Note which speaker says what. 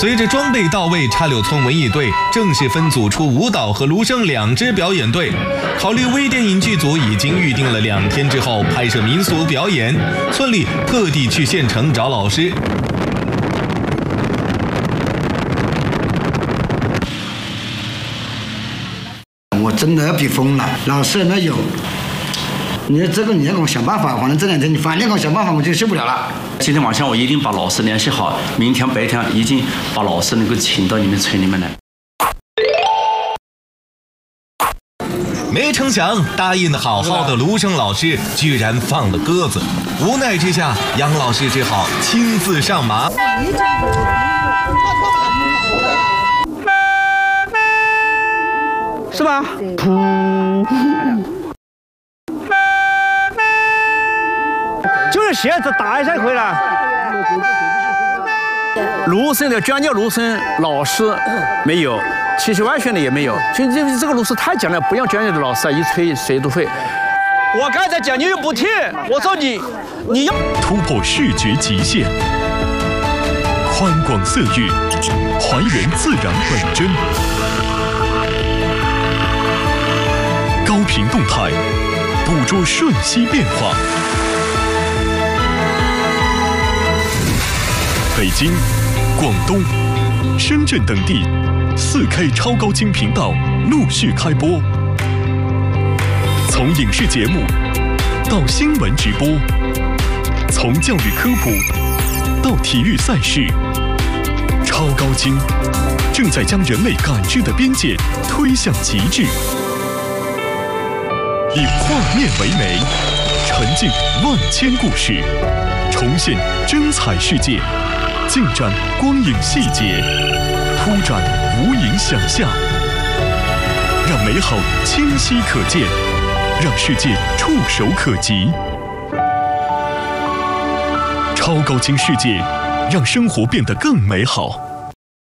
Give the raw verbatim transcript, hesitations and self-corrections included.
Speaker 1: 随着装备到位，插柳村文艺队正式分组出舞蹈和芦笙两支表演队。考虑微电影剧组已经预定了两天之后拍摄民俗表演，村里特地去县城找老师。
Speaker 2: 我真的要逼疯了，老师那有，你这个你要给我想办法，反正这两天你反正给我想办法，我就受不了了。
Speaker 3: 今天晚上我一定把老师联系好，明天白天一定把老师能够请到你们村里面来。
Speaker 1: 没成想，答应的好好的芦笙老师居然放了鸽子，无奈之下，杨老师只好亲自上马。
Speaker 4: 是吧？就是鞋子打一下回来。芦笙的专业芦笙老师没有，其实完全的也没有。就因为这个芦笙太讲了，不像专业的老师啊，一吹谁都会。我刚才讲你又不听，我说你，你要
Speaker 5: 突破视觉极限，宽广色域，还原自然本真。高频动态，捕捉瞬息变化。北京、广东、深圳等地 四 K 超高清频道陆续开播。从影视节目到新闻直播，从教育科普到体育赛事，超高清正在将人类感知的边界推向极致。以画面为媒，沉浸万千故事，重现真彩世界，尽展光影细节，铺展无垠想象，让美好清晰可见，让世界触手可及。超高清世界，让生活变得更美好。